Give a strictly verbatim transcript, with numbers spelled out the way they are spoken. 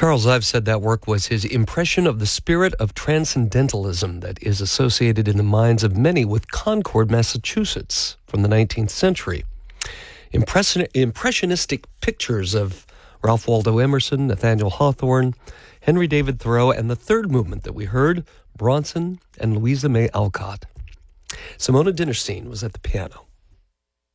Charles Ives said that work was his impression of the spirit of transcendentalism that is associated in the minds of many with Concord, Massachusetts from the nineteenth century. Impression- impressionistic pictures of Ralph Waldo Emerson, Nathaniel Hawthorne, Henry David Thoreau, and the third movement that we heard, Bronson and Louisa May Alcott. Simona Dinnerstein was at the piano.